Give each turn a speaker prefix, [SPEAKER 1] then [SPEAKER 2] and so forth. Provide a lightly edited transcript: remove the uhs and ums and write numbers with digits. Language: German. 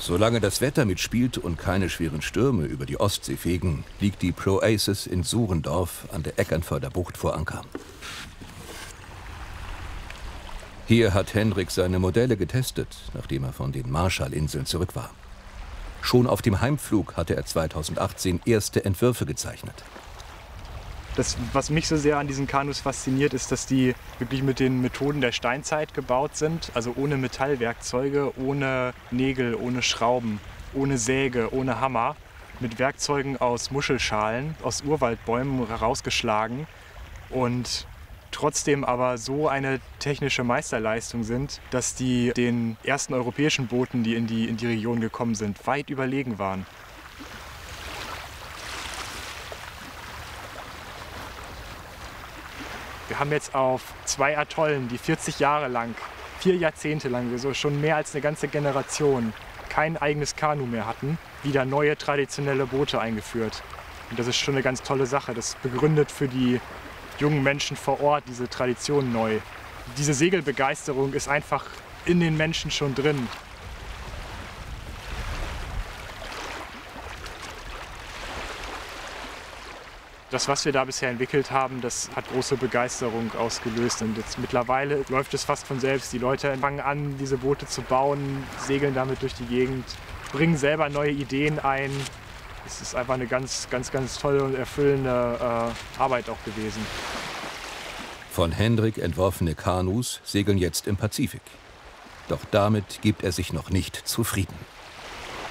[SPEAKER 1] Solange das Wetter mitspielt und keine schweren Stürme über die Ostsee fegen, liegt die Pro-Aces in Surendorf an der Eckernförder Bucht vor Anker. Hier hat Hendrik seine Modelle getestet, nachdem er von den Marshallinseln zurück war. Schon auf dem Heimflug hatte er 2018 erste Entwürfe gezeichnet.
[SPEAKER 2] Das, was mich so sehr an diesen Kanus fasziniert, ist, dass die wirklich mit den Methoden der Steinzeit gebaut sind. Also ohne Metallwerkzeuge, ohne Nägel, ohne Schrauben, ohne Säge, ohne Hammer. Mit Werkzeugen aus Muschelschalen, aus Urwaldbäumen herausgeschlagen. Und trotzdem aber so eine technische Meisterleistung sind, dass die den ersten europäischen Booten, die in die Region gekommen sind, weit überlegen waren. Wir haben jetzt auf 2 Atollen, die 40 Jahre lang, 4 Jahrzehnte lang, also schon mehr als eine ganze Generation, kein eigenes Kanu mehr hatten, wieder neue traditionelle Boote eingeführt. Und das ist schon eine ganz tolle Sache. Das begründet für die jungen Menschen vor Ort diese Tradition neu. Diese Segelbegeisterung ist einfach in den Menschen schon drin. Das, was wir da bisher entwickelt haben, das hat große Begeisterung ausgelöst. Und jetzt mittlerweile läuft es fast von selbst. Die Leute fangen an, diese Boote zu bauen, segeln damit durch die Gegend, bringen selber neue Ideen ein. Es ist einfach eine ganz tolle und erfüllende Arbeit auch gewesen.
[SPEAKER 1] Von Hendrik entworfene Kanus segeln jetzt im Pazifik. Doch damit gibt er sich noch nicht zufrieden.